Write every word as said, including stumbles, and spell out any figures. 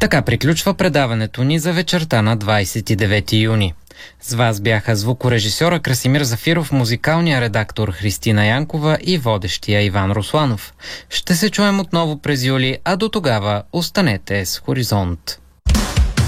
Така приключва предаването ни за вечерта на двадесет и девети юни. С вас бяха звукорежисьора Красимир Зафиров, музикалния редактор Христина Янкова и водещия Иван Русланов. Ще се чуем отново през юли, а до тогава останете с Хоризонт.